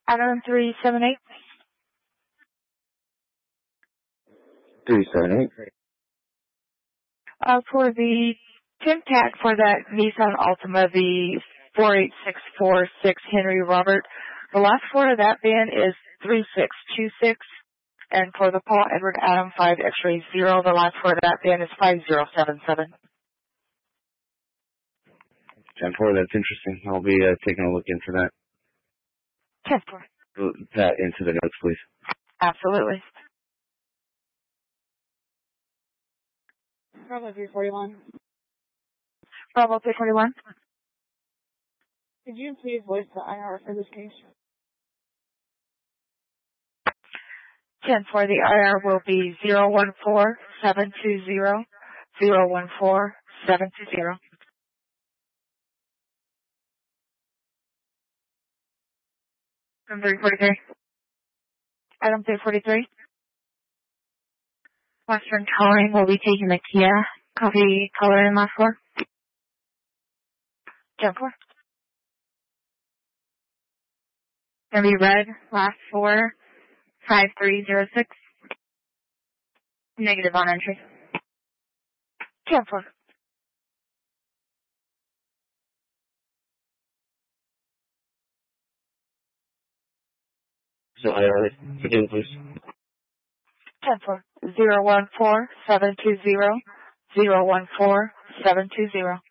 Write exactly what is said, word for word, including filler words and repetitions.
Adam three seven eight. three seven eight. Uh, for the Tim tag for that Nissan Altima, the four eight six four six Henry Robert, the last four of that V I N is three six two six. And for the Paul Edward Adam five X-ray zero, the last four of that V I N is five zero seven seven. ten four, that's interesting. I'll be uh, taking a look into that. ten four. That into the notes, please. Absolutely. Bravo three forty-one. Bravo three forty-one. Could you please voice the I R for this case? ten four, the I R will be zero one four seven two zero zero one four seven two zero. Item three forty-three. Item three forty-three. Western Towing will be taking the Kia. Copy color and last four. ten four. Gonna be red, last four, five three zero six. Negative on entry. ten four. So I R, again, please. ten four. zero one four seven two zero zero one four seven two zero.